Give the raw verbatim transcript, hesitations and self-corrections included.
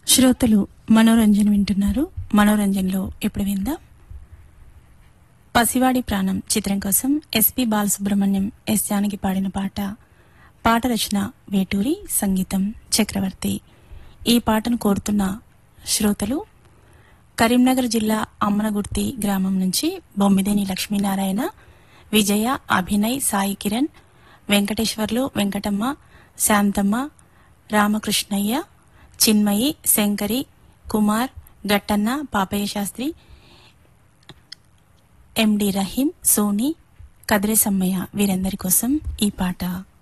శ్రోతలు మనోరంజన్ వింటున్నారు. మనోరంజన్లో ఇప్పుడు విందాం పసివాడి ప్రాణం చిత్రం కోసం ఎస్పి బాలసుబ్రహ్మణ్యం, ఎస్ జానకి పాడిన పాట. పాట రచన వేటూరి, సంగీతం చక్రవర్తి. ఈ పాటను కోరుతున్న శ్రోతలు కరీంనగర్ జిల్లా అమ్మనగుర్తి గ్రామం నుంచి బొమ్మిదేని లక్ష్మీనారాయణ, విజయ, అభినయ్, సాయి కిరణ్, వెంకటేశ్వర్లు, వెంకటమ్మ, శాంతమ్మ, రామకృష్ణయ్య, చిన్మయి, శంకరి, కుమార్, గట్టన్న, పాపయ్య శాస్త్రి, ఎండి రహీం, సోని, కదిరే సమ్మయ్య వీరందరి కోసం ఈ పాట.